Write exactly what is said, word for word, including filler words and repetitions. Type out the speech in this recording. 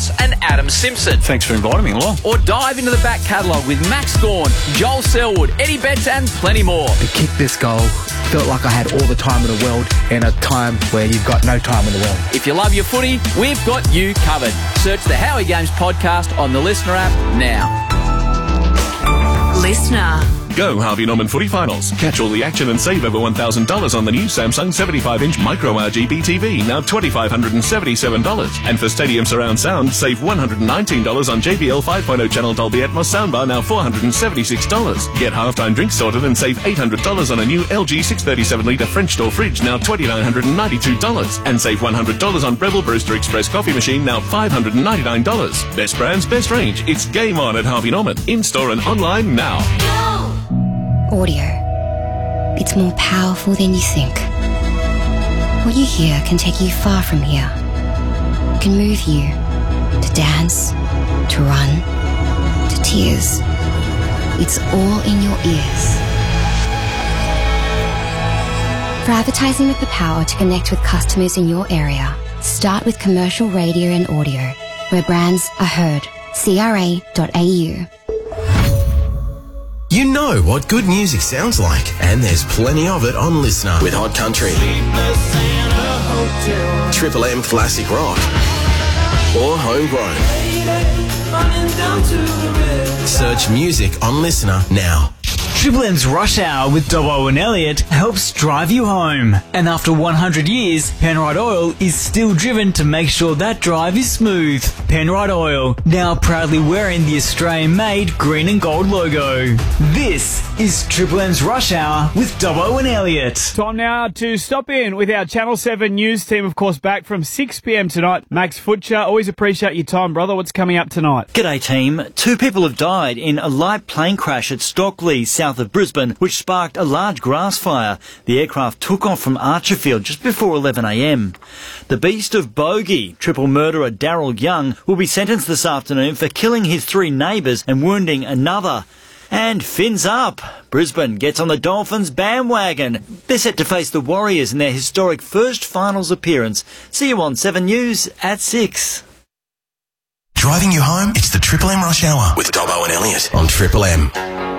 Ross and Adam Simpson. Thanks for inviting me along. Or dive into the back catalogue with Max Gawn, Joel Selwood, Eddie Betts and plenty more. To kick this goal, felt like I had all the time in the world in a time where you've got no time in the world. If you love your footy, we've got you covered. Search the Howie Games podcast on the Listener app now. Listener. Go Harvey Norman Footy Finals. Catch all the action and save over one thousand dollars on the new Samsung seventy-five inch Micro R G B T V, now two thousand five hundred seventy-seven dollars. And for Stadium Surround Sound, save one hundred nineteen dollars on J B L five point oh channel Dolby Atmos soundbar, now four hundred seventy-six dollars. Get halftime drinks sorted and save eight hundred dollars on a new L G six thirty-seven litre French door fridge, now two thousand nine hundred ninety-two dollars. And save one hundred dollars on Breville Brewster Express coffee machine, now five hundred ninety-nine dollars. Best brands, best range. It's game on at Harvey Norman. In-store and online now. Audio. It's more powerful than you think. What you hear can take you far from here. It can move you to dance, to run, to tears. It's all in your ears. For advertising with the power to connect with customers in your area, start with commercial radio and audio, where brands are heard. C R A dot A U. You know what good music sounds like, and there's plenty of it on Listener with Hot Country, Triple M Classic Rock, or Homegrown. Search music on Listener now. Triple M's Rush Hour with Dobbo and Elliott helps drive you home. And after one hundred years, Penrite Oil is still driven to make sure that drive is smooth. Penrite Oil, now proudly wearing the Australian-made green and gold logo. This is Triple M's Rush Hour with Dobbo and Elliott. Time now to stop in with our Channel seven news team, of course, back from six p m tonight. Max Futcher, always appreciate your time, brother. What's coming up tonight? G'day, team. Two people have died in a light plane crash at Stockley, south of Brisbane, which sparked a large grass fire. The aircraft took off from Archerfield just before eleven a m. The Beast of Bogey, triple murderer Daryl Young, will be sentenced this afternoon for killing his three neighbours and wounding another. And fins up. Brisbane gets on the Dolphins bandwagon. They're set to face the Warriors in their historic first finals appearance. See you on seven News at six. Driving you home? It's the Triple M Rush Hour with Dobbo and Elliott on Triple M.